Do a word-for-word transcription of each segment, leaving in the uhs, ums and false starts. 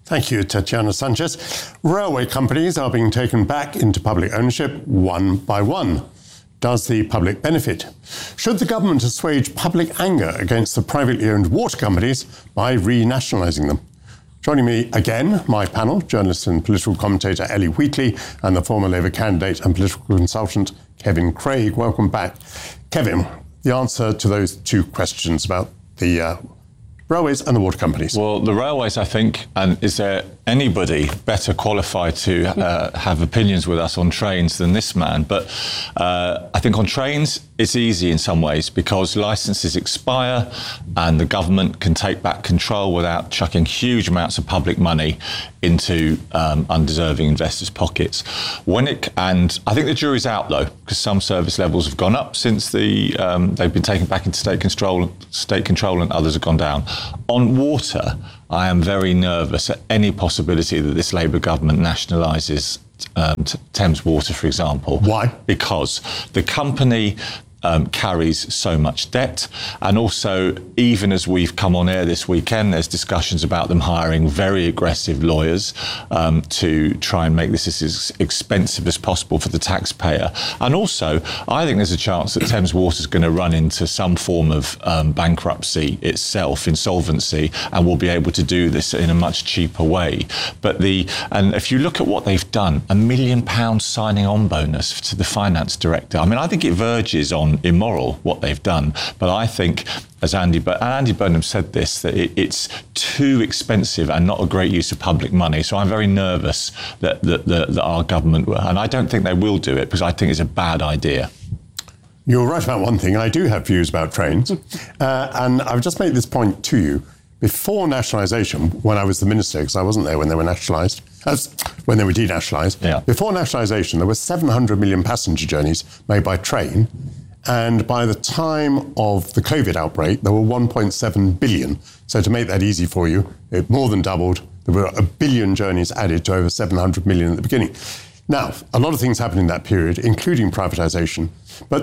Thank you, Tatiana Sanchez. Railway companies are being taken back into public ownership one by one. Does the public benefit? Should the government assuage public anger against the privately owned water companies by renationalising them? Joining me again, my panel, journalist and political commentator Ellie Wheatley and the former Labour candidate and political consultant Kevin Craig. Welcome back. Kevin, the answer to those two questions about the uh, railways and the water companies. Well, the railways, I think, and is there anybody better qualified to uh, have opinions with us on trains than this man? But uh, I think on trains, it's easy in some ways because licences expire and the government can take back control without chucking huge amounts of public money into um, undeserving investors' pockets. When it and I think the jury's out though, because some service levels have gone up since the um, they've been taken back into state control, state control, and others have gone down. On water, I am very nervous at any possibility that this Labour government nationalises um, Thames Water, for example. Why? Because the company Um, carries so much debt, and also, even as we've come on air this weekend, there's discussions about them hiring very aggressive lawyers um, to try and make this as expensive as possible for the taxpayer. And also, I think there's a chance that Thames Water is going to run into some form of um, bankruptcy itself, insolvency, and will be able to do this in a much cheaper way. But the and if you look at what they've done, a million pound signing on bonus to the finance director. I mean, I think it verges on immoral what they've done, but I think, as Andy and Andy Burnham said this, that it, it's too expensive and not a great use of public money. So I'm very nervous that that, that, that our government will, and I don't think they will do it because I think it's a bad idea. You're right about one thing. I do have views about trains, uh, and I've just made this point to you. Before nationalisation, when I was the minister, because I wasn't there when they were nationalised, as when they were denationalised. Yeah. Before nationalisation, there were seven hundred million passenger journeys made by train. And by the time of the COVID outbreak, there were one point seven billion. So to make that easy for you, it more than doubled. There were a billion journeys added to over seven hundred million at the beginning. Now, a lot of things happened in that period, including privatisation. But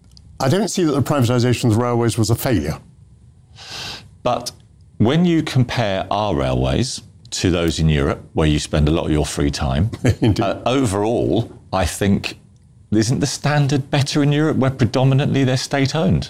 I don't see that the privatisation of the railways was a failure. But when you compare our railways to those in Europe, where you spend a lot of your free time, uh, overall, I think, isn't the standard better in Europe, where predominantly they're state-owned?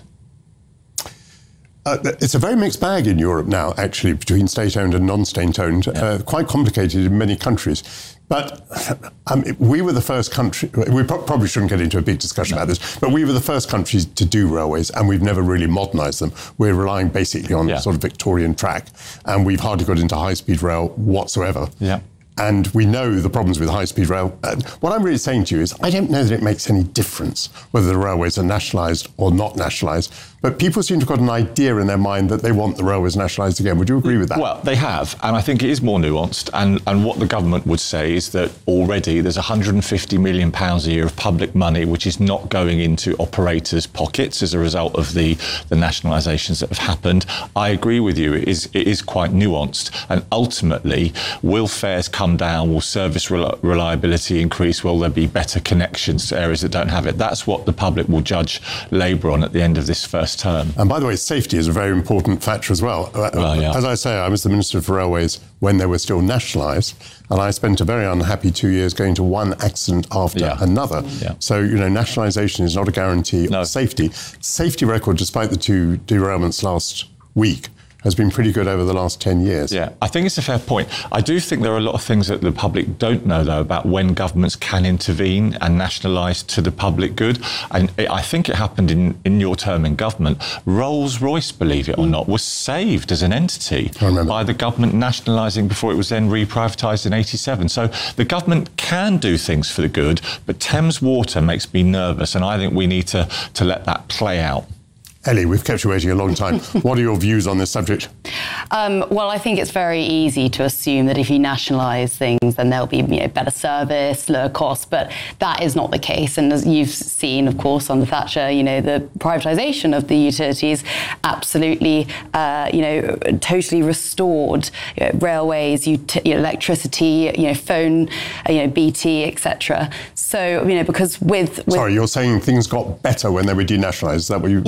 Uh, it's a very mixed bag in Europe now, actually, between state-owned and non-state-owned. Yeah. Uh, quite complicated in many countries. But um, we were the first country, we pro- probably shouldn't get into a big discussion no. about this, but we were the first countries to do railways, and we've never really modernised them. We're relying basically on yeah. sort of Victorian track, and we've hardly got into high-speed rail whatsoever. Yeah. And we know the problems with high-speed rail. Uh, what I'm really saying to you is I don't know that it makes any difference whether the railways are nationalised or not nationalised, but people seem to have got an idea in their mind that they want the railways nationalised again. Would you agree with that? Well, they have, and I think it is more nuanced. And, and what the government would say is that already there's one hundred fifty million pounds a year of public money which is not going into operators' pockets as a result of the, the nationalisations that have happened. I agree with you. It is, it is quite nuanced. And ultimately, will fares come down? Will service rel- reliability increase? Will there be better connections to areas that don't have it? That's what the public will judge Labour on at the end of this first term. And by the way, safety is a very important factor as well. well yeah. As I say, I was the Minister for Railways when they were still nationalised, and I spent a very unhappy two years going to one accident after yeah. another. Yeah. So, you know, nationalisation is not a guarantee no. of safety. Safety record, despite the two derailments last week, has been pretty good over the last ten years. Yeah, I think it's a fair point. I do think there are a lot of things that the public don't know, though, about when governments can intervene and nationalise to the public good. And I think it happened in, in your term in government. Rolls-Royce, believe it or not, was saved as an entity by the government nationalising before it was then reprivatised in eighty-seven. So the government can do things for the good, but Thames Water makes me nervous, and I think we need to, to let that play out. Ellie, we've kept you waiting a long time. What are your views on this subject? Um, well, I think it's very easy to assume that if you nationalise things, then there'll be you know, better service, lower costs, but that is not the case. And as you've seen, of course, under Thatcher, you know, the privatisation of the utilities absolutely, uh, you know, totally restored you know, railways, ut- you know, electricity, you know, phone, uh, you know, B T, et cetera. So, you know, because with, with... Sorry, you're saying things got better when they were denationalised. Is that what you were yes. saying?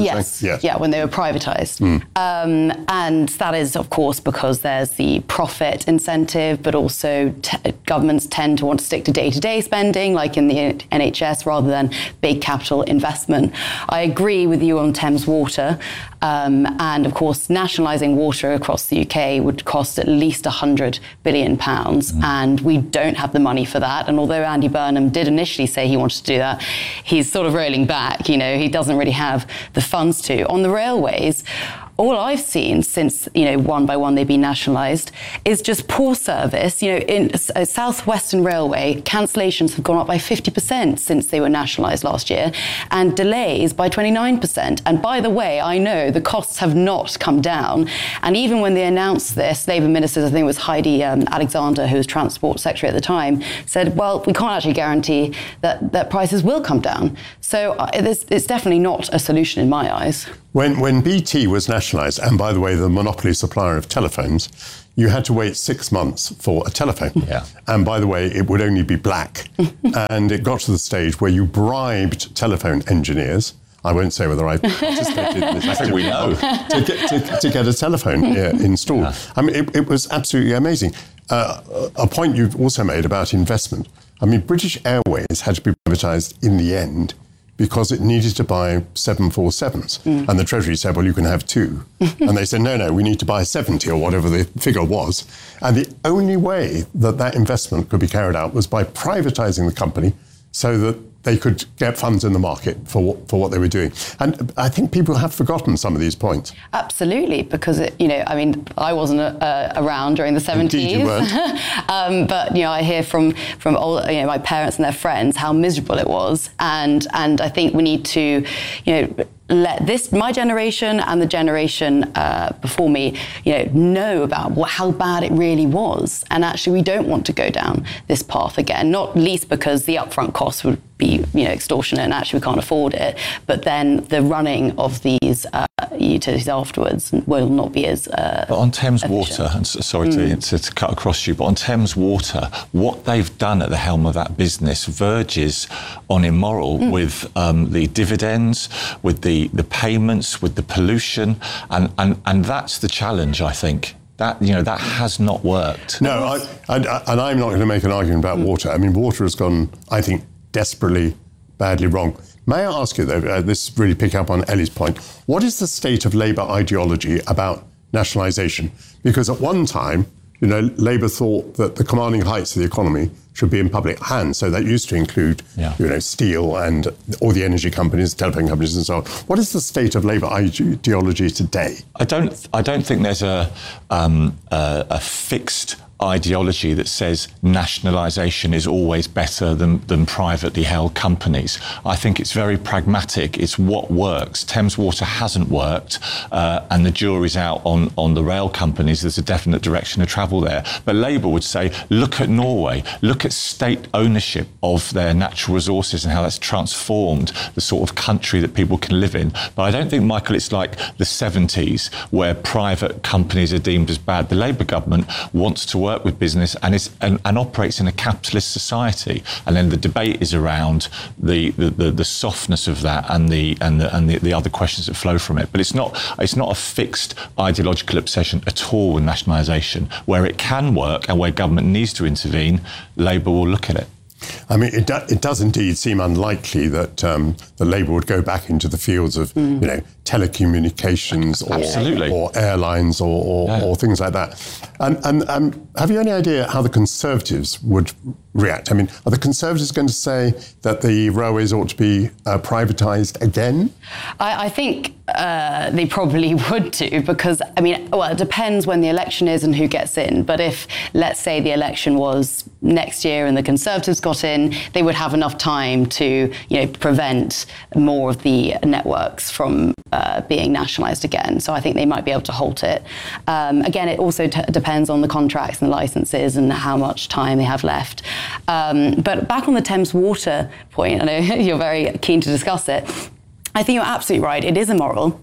Yes. Yeah, when they were privatised. Mm. Um, and that is, of course, because there's the profit incentive, but also t- governments tend to want to stick to day-to-day spending, like in the N H S, rather than big capital investment. I agree with you on Thames Water. Um, and, of course, nationalising water across the U K would cost at least one hundred billion pounds. Mm. And we don't have the money for that. And although Andy Burnham did initially say he wanted to do that, he's sort of rolling back. You know, he doesn't really have the funds to. On the railways, all I've seen since, you know, one by one they've been nationalised is just poor service. You know, in uh, South Western Railway, cancellations have gone up by fifty percent since they were nationalised last year, and delays by twenty-nine percent. And by the way, I know the costs have not come down. And even when they announced this, Labour ministers, I think it was Heidi um, Alexander, who was Transport Secretary at the time, said, well, we can't actually guarantee that, that prices will come down. So uh, it's, it's definitely not a solution in my eyes. When when B T was nationalised, and by the way, the monopoly supplier of telephones, you had to wait six months for a telephone. Yeah. And by the way, it would only be black. And it got to the stage where you bribed telephone engineers. I won't say whether I participated in this. I think we know. To get, to, to get a telephone uh, installed. Yeah. I mean, it, it was absolutely amazing. Uh, a point you've also made about investment. I mean, British Airways had to be privatised in the end because it needed to buy seven forty-sevens. Mm. And the Treasury said, well, you can have two. And they said, no, no, we need to buy seventy, or whatever the figure was. And the only way that that investment could be carried out was by privatising the company so that they could get funds in the market for for what they were doing. And I think people have forgotten some of these points. Absolutely, because, it, you know, I mean, I wasn't uh, around during the seventies. Indeed you weren't. um, but, you know, I hear from, from all, you know, my parents and their friends how miserable it was. And, and I think we need to, you know, let this, my generation and the generation uh, before me, you know, know about what, how bad it really was. And actually, we don't want to go down this path again, not least because the upfront costs would be, you know, extortionate, and actually we can't afford it. But then the running of these uh, utilities afterwards will not be as uh, But on Thames efficient. Water, and sorry mm. to, to cut across you, but on Thames Water, what they've done at the helm of that business verges on immoral mm. with um, the dividends, with the the payments, with the pollution, and, and, and that's the challenge, I think. That, you know, that has not worked. No, I, I, and I'm not going to make an argument about mm. water. I mean, water has gone, I think, desperately badly wrong. May I ask you, though, uh, this really pick up on Ellie's point, what is the state of Labour ideology about nationalisation? Because at one time, you know, Labour thought that the commanding heights of the economy should be in public hands. So that used to include, yeah. you know, steel and all the energy companies, telephone companies and so on. What is the state of Labour ideology today? I don't, I don't think there's a, um, a, a fixed ideology that says nationalisation is always better than, than privately held companies. I think it's very pragmatic. It's what works. Thames Water hasn't worked, uh, and the jury's out on, on the rail companies. There's a definite direction of travel there. But Labour would say, look at Norway, look at state ownership of their natural resources and how that's transformed the sort of country that people can live in. But I don't think, Michael, it's like the seventies where private companies are deemed as bad. The Labour government wants to work work with business and, is, and, and operates in a capitalist society. And then the debate is around the, the, the, the softness of that and the and, the, and the, the other questions that flow from it. But it's not it's not a fixed ideological obsession at all with nationalisation. Where it can work and where government needs to intervene, Labour will look at it. I mean, it, do, it does indeed seem unlikely that um, the Labour would go back into the fields of, mm. you know, telecommunications or, or airlines or, or, yeah. or things like that. And, and um, have you any idea how the Conservatives would react? I mean, are the Conservatives going to say that the railways ought to be uh, privatised again? I, I think uh, they probably would do because, I mean, well, it depends when the election is and who gets in. But if, let's say, the election was next year and the Conservatives got in, they would have enough time to, you know, prevent more of the networks from uh, being nationalised again. So I think they might be able to halt it. Um, again, it also t- depends on the contracts and the licences and how much time they have left. Um, but back on the Thames Water point, I know you're very keen to discuss it. I think you're absolutely right. It is immoral.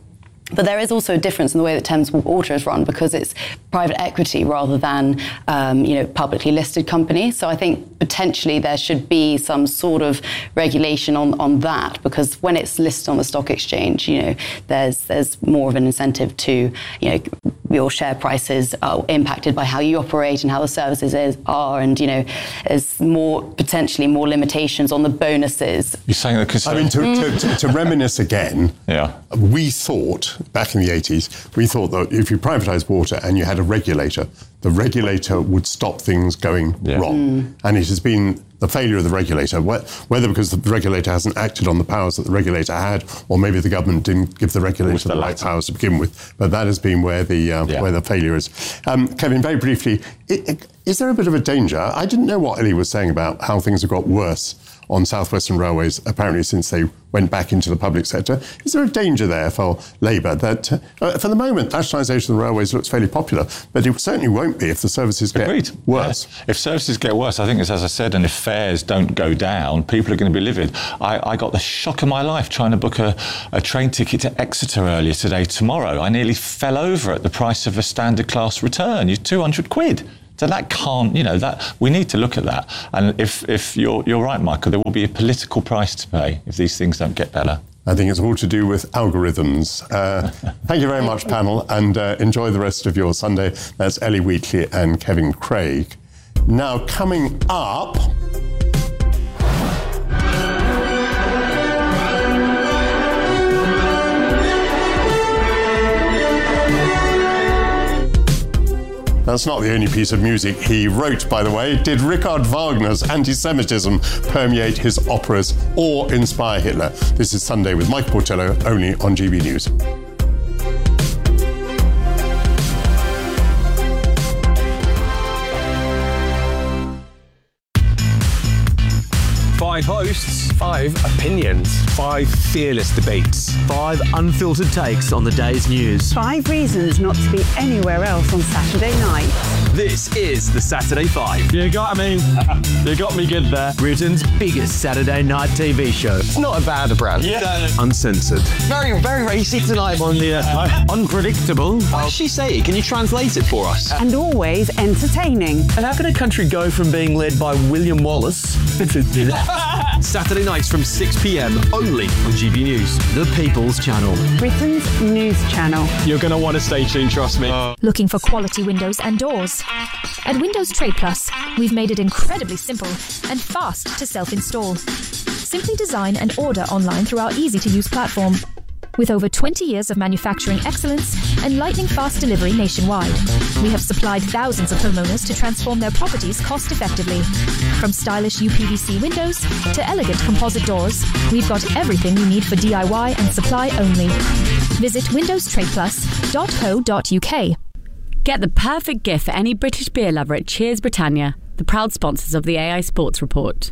But there is also a difference in the way that Thames Water is run because it's private equity rather than, um, you know, publicly listed company. So I think potentially there should be some sort of regulation on, on that, because when it's listed on the stock exchange, you know, there's there's more of an incentive to, you know, your share prices are impacted by how you operate and how the services is, are, and, you know, there's more, potentially more limitations on the bonuses. You're saying that... I mean, to, to, to, to reminisce again, yeah. we thought, back in the eighties, we thought that if you privatised water and you had a regulator, the regulator would stop things going yeah. wrong. Mm. And it has been the failure of the regulator, whether because the regulator hasn't acted on the powers that the regulator had, or maybe the government didn't give the regulator the, the right powers to begin with. But that has been where the uh, yeah. where the failure is. Um, Kevin, very briefly, it, it, is there a bit of a danger? I didn't know what Ellie was saying about how things have got worse on South Western Railways, apparently since they went back into the public sector. Is there a danger there for Labour that, uh, for the moment, nationalisation of the railways looks fairly popular, but it certainly won't be if the services get Agreed. worse? Yeah. If services get worse, I think, it's, as I said, and if fares don't go down, people are going to be livid. I, I got the shock of my life trying to book a, a train ticket to Exeter earlier today, tomorrow. I nearly fell over at the price of a standard class return. You're two hundred quid. So that can't, you know, that we need to look at that. And if, if you're, you're right, Michael, there will be a political price to pay if these things don't get better. I think it's all to do with algorithms. Uh, thank you very much, panel, and uh, enjoy the rest of your Sunday. That's Ellie Wheatley and Kevin Craig. Now, coming up... That's not the only piece of music he wrote, by the way. Did Richard Wagner's anti-Semitism permeate his operas or inspire Hitler? This is Sunday with Mike Portello, only on G B News. Five hosts, five opinions, five fearless debates, five unfiltered takes on the day's news. Five reasons not to be anywhere else on Saturday night. This is the Saturday Five. You got me. You got me good there. Britain's biggest Saturday night T V show. It's not a bad brand. Yeah. Uncensored. Very, very racy tonight. On the uh, unpredictable. What does she say? Can you translate it for us? And always entertaining. And how can a country go from being led by William Wallace to Saturday nights from six p.m. only on G B News. The People's Channel. Britain's news channel. You're going to want to stay tuned, trust me. Uh. Looking for quality windows and doors? At Windows Trade Plus, we've made it incredibly simple and fast to self-install. Simply design and order online through our easy-to-use platform. With over twenty years of manufacturing excellence and lightning-fast delivery nationwide, we have supplied thousands of homeowners to transform their properties cost-effectively. From stylish U P V C windows to elegant composite doors, we've got everything you need for D I Y and supply only. Visit windows trade plus dot co dot U K. Get the perfect gift for any British beer lover at Cheers Britannia, the proud sponsors of the A I Sports Report.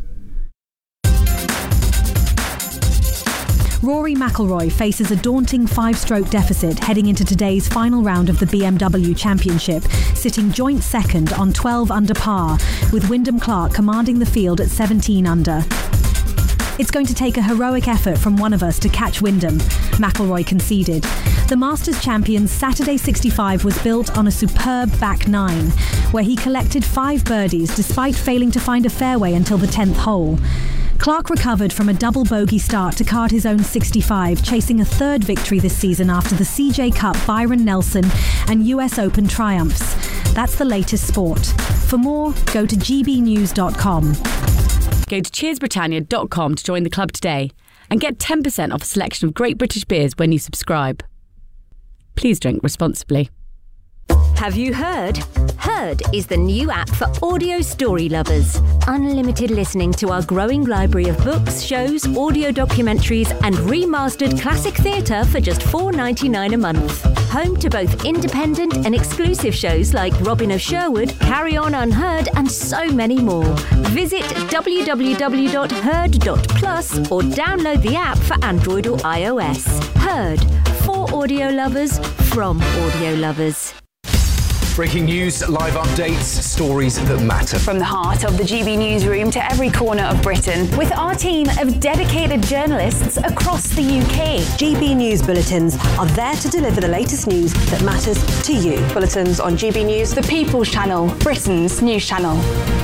Rory McIlroy faces a daunting five-stroke deficit heading into today's final round of the B M W Championship, sitting joint second on twelve under par, with Wyndham Clark commanding the field at seventeen under. It's going to take a heroic effort from one of us to catch Wyndham, McIlroy conceded. The Masters champion's Saturday sixty-five was built on a superb back nine, where he collected five birdies despite failing to find a fairway until the tenth hole. Clark recovered from a double bogey start to card his own sixty-five, chasing a third victory this season after the C J Cup, Byron Nelson and U S Open triumphs. That's the latest sport. For more, go to g b news dot com. Go to cheers britannia dot com to join the club today and get ten percent off a selection of great British beers when you subscribe. Please drink responsibly. Have you heard? Heard is the new app for audio story lovers. Unlimited listening to our growing library of books, shows, audio documentaries and remastered classic theatre for just four dollars ninety-nine a month. Home to both independent and exclusive shows like Robin of Sherwood, Carry On Unheard and so many more. Visit w w w dot heard dot plus or download the app for Android or iOS. Heard. For audio lovers, from audio lovers. Breaking news, live updates, stories that matter. From the heart of the G B newsroom to every corner of Britain, with our team of dedicated journalists across the U K. G B News Bulletins are there to deliver the latest news that matters to you. Bulletins on G B News, the People's Channel, Britain's news channel.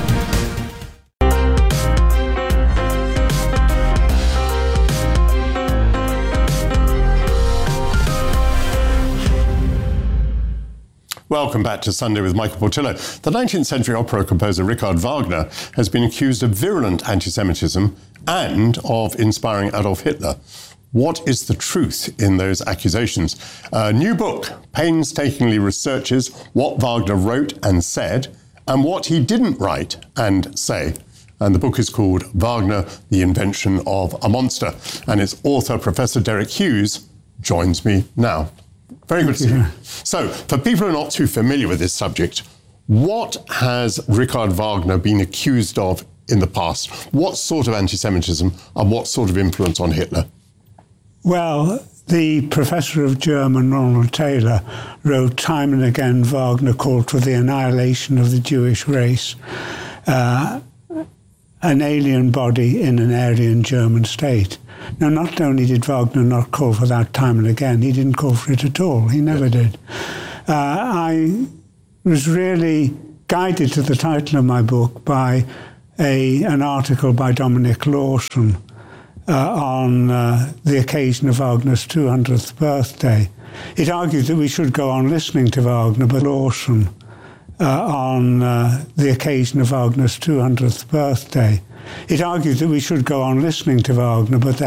Welcome back to Sunday with Michael Portillo. The nineteenth century opera composer Richard Wagner has been accused of virulent anti-Semitism and of inspiring Adolf Hitler. What is the truth in those accusations? A new book painstakingly researches what Wagner wrote and said and what he didn't write and say. And the book is called Wagner, The Invention of a Monster. And its author, Professor Derek Hughes, joins me now. Very good to see you. So, for people who are not too familiar with this subject, what has Richard Wagner been accused of in the past? What sort of anti-Semitism and what sort of influence on Hitler? Well, the professor of German, Ronald Taylor, wrote time and again Wagner called for the annihilation of the Jewish race, uh, an alien body in an Aryan German state. Now, not only did Wagner not call for that time and again, he didn't call for it at all. He never did. Uh, I was really guided to the title of my book by a, an article by Dominic Lawson uh, on uh, the occasion of Wagner's two hundredth birthday. It argued that we should go on listening to Wagner, but Lawson uh, on uh, the occasion of Wagner's two hundredth birthday. It argued that we should go on listening to Wagner, but